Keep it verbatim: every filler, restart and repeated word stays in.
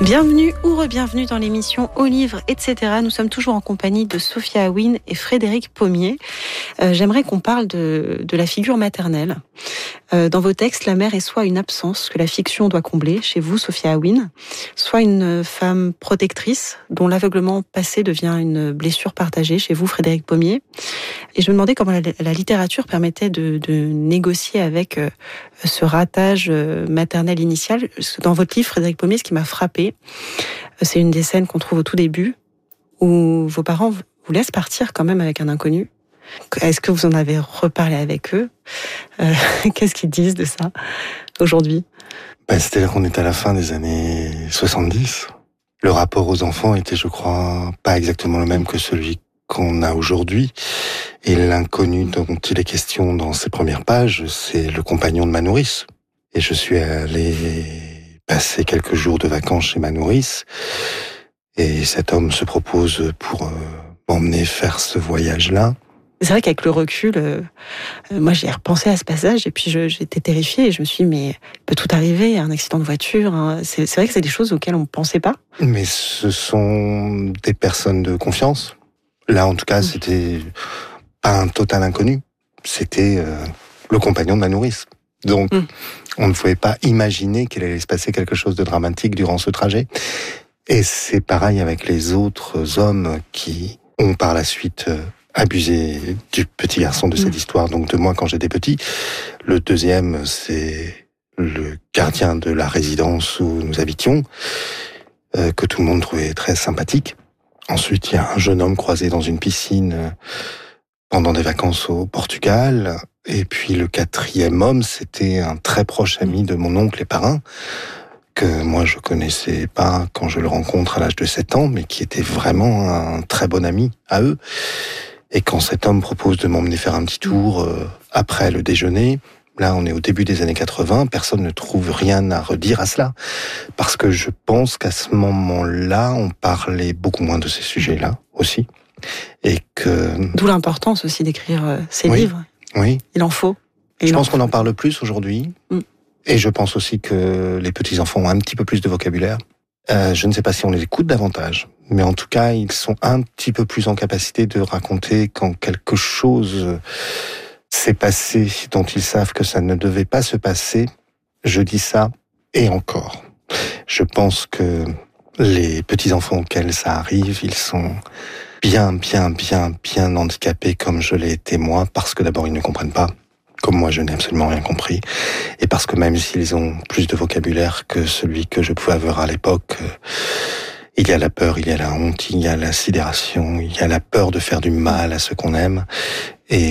Bienvenue ou re-bienvenue dans l'émission Au livre, et cetera. Nous sommes toujours en compagnie de Sophia Aouine et Frédéric Pommier. Euh, j'aimerais qu'on parle de, de la figure maternelle. Euh, dans vos textes, la mère est soit une absence que la fiction doit combler, chez vous, Sophia Aouine, soit une femme protectrice dont l'aveuglement passé devient une blessure partagée, chez vous, Frédéric Pommier. Et je me demandais comment la, la littérature permettait de, de négocier avec euh, ce ratage euh, maternel initial. Dans votre livre, Frédéric Pommier, ce qui m'a frappé, c'est une des scènes qu'on trouve au tout début, où vos parents vous laissent partir quand même avec un inconnu. Est-ce que vous en avez reparlé avec eux ? euh, Qu'est-ce qu'ils disent de ça, aujourd'hui ? Ben, c'est-à-dire qu'on est à la fin des années soixante-dix. Le rapport aux enfants était, je crois, pas exactement le même que celui qu'on a aujourd'hui. Et l'inconnu dont il est question dans ces premières pages, c'est le compagnon de ma nourrice. Et je suis allé passer quelques jours de vacances chez ma nourrice. Et cet homme se propose pour euh, m'emmener faire ce voyage-là. C'est vrai qu'avec le recul, euh, moi j'ai repensé à ce passage et puis je, j'étais terrifiée et je me suis dit mais il peut tout arriver, un accident de voiture, hein. c'est, c'est vrai que c'est des choses auxquelles on ne pensait pas. Mais ce sont des personnes de confiance. Là en tout cas, mmh. c'était pas un total inconnu, c'était euh, le compagnon de ma nourrice. Donc mmh. on ne pouvait pas imaginer qu'il allait se passer quelque chose de dramatique durant ce trajet. Et c'est pareil avec les autres hommes qui ont par la suite euh, abusé du petit garçon de cette mmh. histoire, donc de moi quand j'étais petit. Le deuxième, c'est le gardien de la résidence où nous habitions, euh, que tout le monde trouvait très sympathique. Ensuite, il y a un jeune homme croisé dans une piscine euh, pendant des vacances au Portugal. Et puis le quatrième homme, c'était un très proche ami de mon oncle et parrain, que moi je connaissais pas quand je le rencontre à l'âge de sept ans, mais qui était vraiment un très bon ami à eux. Et quand cet homme propose de m'emmener faire un petit tour euh, après le déjeuner, là on est au début des années quatre-vingts, personne ne trouve rien à redire à cela. Parce que je pense qu'à ce moment-là, on parlait beaucoup moins de ces sujets-là aussi. Et que... D'où l'importance aussi d'écrire euh, ces oui, livres. Oui. Il en faut. Et je il pense en qu'on faut. en parle plus aujourd'hui. Mm. Et je pense aussi que les petits-enfants ont un petit peu plus de vocabulaire. Euh, je ne sais pas si on les écoute davantage, mais en tout cas, ils sont un petit peu plus en capacité de raconter quand quelque chose s'est passé dont ils savent que ça ne devait pas se passer. Je dis ça, et encore. Je pense que les petits-enfants auxquels ça arrive, ils sont bien, bien, bien, bien handicapés comme je l'ai été moi, parce que d'abord, ils ne comprennent pas. Comme moi, je n'ai absolument rien compris. Et parce que même s'ils ont plus de vocabulaire que celui que je pouvais avoir à l'époque, il y a la peur, il y a la honte, il y a la sidération, il y a la peur de faire du mal à ceux qu'on aime. Et